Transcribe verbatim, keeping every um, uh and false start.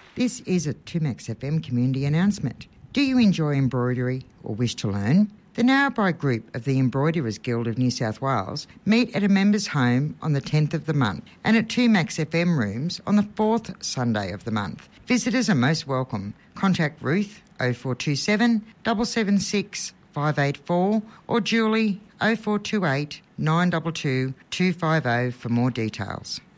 This is a two Max F M community announcement. Do you enjoy embroidery or wish to learn? The Narrabri Group of the Embroiderers Guild of New South Wales meet at a members' home on the tenth of the month and at two Max F M rooms on the fourth Sunday of the month. Visitors are most welcome. Contact Ruth oh four two seven, seven seven six, five eight four or Julie oh four two eight, nine two two, two five oh for more details.